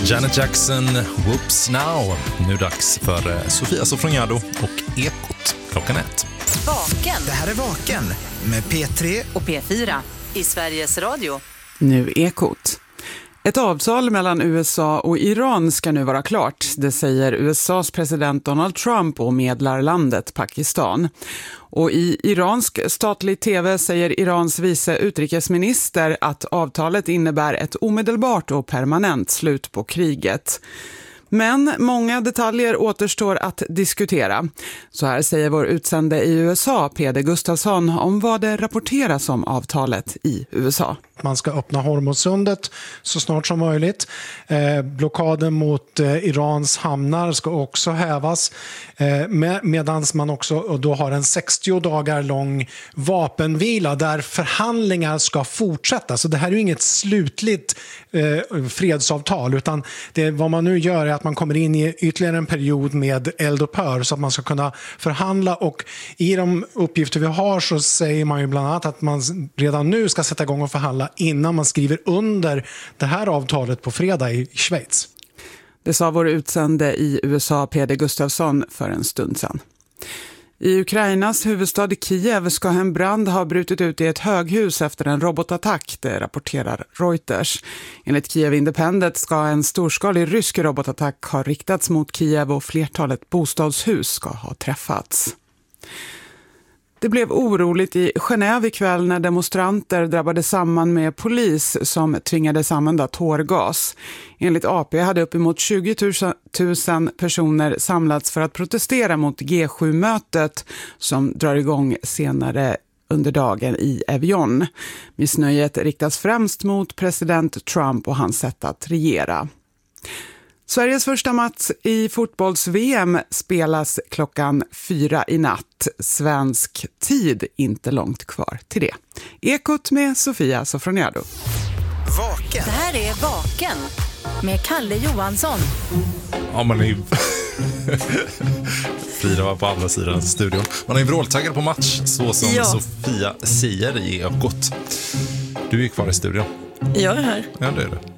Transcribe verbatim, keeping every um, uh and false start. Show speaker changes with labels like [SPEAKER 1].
[SPEAKER 1] Janet Jackson, Whoops Now. Nu dags för Sofia Sofroniado och Ekot klockan ett.
[SPEAKER 2] Vaken.
[SPEAKER 3] Det här är Vaken med P tre
[SPEAKER 2] och P fyra i Sveriges Radio.
[SPEAKER 4] Nu Ekot. Ett avtal mellan U S A och Iran ska nu vara klart. Det säger U S A:s president Donald Trump och medlarlandet Pakistan. Och i iransk statlig tv säger Irans vice utrikesminister att avtalet innebär ett omedelbart och permanent slut på kriget. Men många detaljer återstår att diskutera. Så här säger vår utsände i U S A, Peder Gustafsson, om vad det rapporteras om avtalet i U S A.
[SPEAKER 5] Man ska öppna Hormuzsundet så snart som möjligt. Eh, blockaden mot eh, Irans hamnar ska också hävas. Eh, med, medan man också då har en sextio dagar lång vapenvila där förhandlingar ska fortsätta. Så det här är ju inget slutligt eh, fredsavtal, utan det, vad man nu gör är att man kommer in i ytterligare en period med eldupphör så att man ska kunna förhandla. Och i de uppgifter vi har så säger man ju bland annat att man redan nu ska sätta igång och förhandla innan man skriver under det här avtalet på fredag i Schweiz.
[SPEAKER 4] Det sa vår utsände i U S A, Peder Gustafsson, för en stund sedan. I Ukrainas huvudstad Kiev ska en brand ha brutit ut i ett höghus efter en robotattack, det rapporterar Reuters. Enligt Kiev Independent ska en storskalig rysk robotattack ha riktats mot Kiev och flertalet bostadshus ska ha träffats. Det blev oroligt i Genève ikväll när demonstranter drabbade samman med polis som tvingades använda tårgas. Enligt A P hade uppemot tjugo tusen personer samlats för att protestera mot G sju-mötet som drar igång senare under dagen i Evian. Missnöjet riktas främst mot president Trump och hans sätt att regera. Sveriges första match i fotbolls-V M spelas klockan fyra i natt. Svensk tid, inte långt kvar till det. Ekot med Sofia Sofroniado.
[SPEAKER 2] Vaken. Det här är Vaken med Kalle Johansson.
[SPEAKER 1] Ja, man är ju... Frida var på andra sidan studion. Man är ju vråltaggad på match, så som ja. Sofia säger i Ekot. Du är kvar i studion.
[SPEAKER 6] Jag är här.
[SPEAKER 1] Ja, det är det.